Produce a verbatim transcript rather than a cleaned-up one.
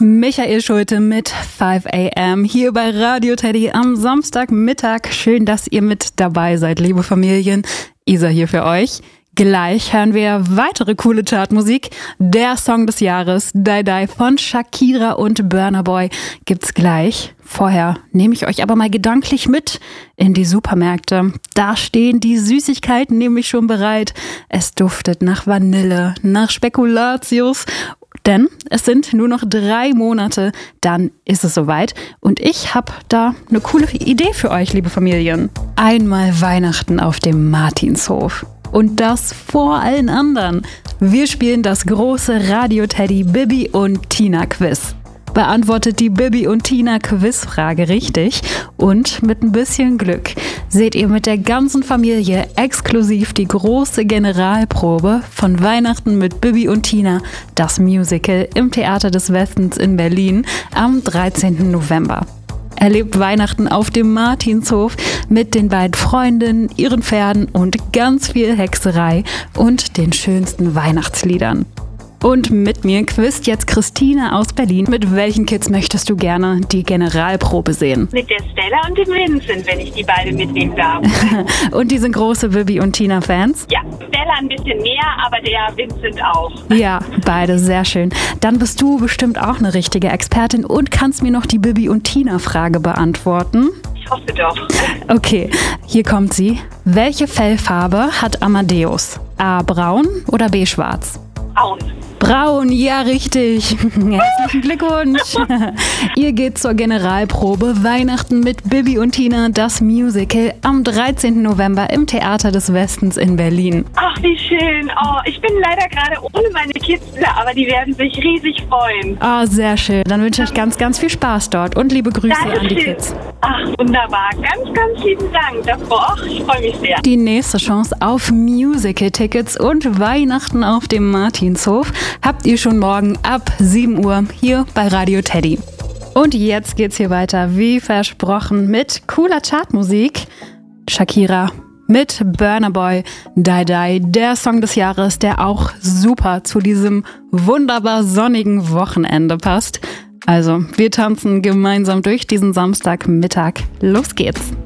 Michael Schulte mit five a m hier bei Radio Teddy am Samstagmittag. Schön, dass ihr mit dabei seid, liebe Familien. Isa hier für euch. Gleich hören wir weitere coole Chartmusik. Der Song des Jahres, Die Die von Shakira und Burna Boy, gibt's gleich. Vorher nehme ich euch aber mal gedanklich mit in die Supermärkte. Da stehen die Süßigkeiten nämlich schon bereit. Es duftet nach Vanille, nach Spekulatius. Denn es sind nur noch drei Monate, dann ist es soweit. Und ich habe da eine coole Idee für euch, liebe Familien. Einmal Weihnachten auf dem Martinshof. Und das vor allen anderen. Wir spielen das große Radio Teddy Bibi und Tina Quiz. Beantwortet die Bibi und Tina Quizfrage richtig und mit ein bisschen Glück seht ihr mit der ganzen Familie exklusiv die große Generalprobe von Weihnachten mit Bibi und Tina, das Musical im Theater des Westens in Berlin am dreizehnten November. Erlebt Weihnachten auf dem Martinshof mit den beiden Freundinnen, ihren Pferden und ganz viel Hexerei und den schönsten Weihnachtsliedern. Und mit mir quizt jetzt Christine aus Berlin. Mit welchen Kids möchtest du gerne die Generalprobe sehen? Mit der Stella und dem Vincent, wenn ich die beide mitnehmen darf. Und die sind große Bibi und Tina-Fans? Ja, Stella ein bisschen mehr, aber der Vincent auch. Ja, beide, sehr schön. Dann bist du bestimmt auch eine richtige Expertin und kannst mir noch die Bibi und Tina-Frage beantworten. Ich hoffe doch. Okay, hier kommt sie. Welche Fellfarbe hat Amadeus? A. Braun oder B. Schwarz? Braun. Braun, ja richtig. Herzlichen Glückwunsch. Ihr geht zur Generalprobe Weihnachten mit Bibi und Tina, das Musical, am dreizehnten November im Theater des Westens in Berlin. Ach, wie schön. Oh, ich bin leider gerade ohne meine Kids da, aber die werden sich riesig freuen. Oh, sehr schön. Dann wünsche ich ganz, ganz viel Spaß dort und liebe Grüße Dankeschön an die Kids. Ach, wunderbar. Ganz, ganz lieben Dank davor. Ach, ich freue mich sehr. Die nächste Chance auf Musical-Tickets und Weihnachten auf dem Martinshof habt ihr schon morgen ab sieben Uhr hier bei Radio Teddy. Und jetzt geht's hier weiter, wie versprochen, mit cooler Chartmusik. Shakira mit Burna Boy, Die Die, der Song des Jahres, der auch super zu diesem wunderbar sonnigen Wochenende passt. Also, wir tanzen gemeinsam durch diesen Samstagmittag. Los geht's!